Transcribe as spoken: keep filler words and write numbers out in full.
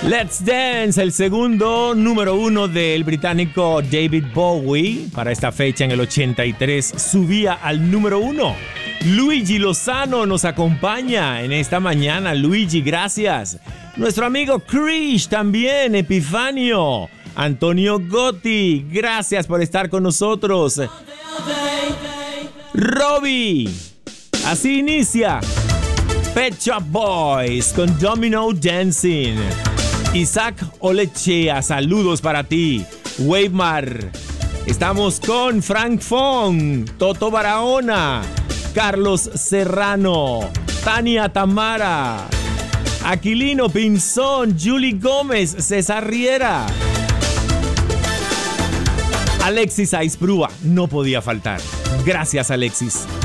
Let's Dance, el segundo número uno del británico David Bowie. Para esta fecha, en el ochenta y tres, subía al número uno. Luigi Lozano nos acompaña en esta mañana. Luigi, gracias. Nuestro amigo Krish también, Epifanio. Antonio Gotti, gracias por estar con nosotros. Robbie, así inicia Pet Shop Boys con Domino Dancing. Isaac Olechea, saludos para ti. Weimar, estamos con Frank Fong, Toto Barahona, Carlos Serrano, Tania Tamara, Aquilino Pinzón, Julie Gómez, César Riera, Alexis Aisprúa, no podía faltar. Gracias, Alexis.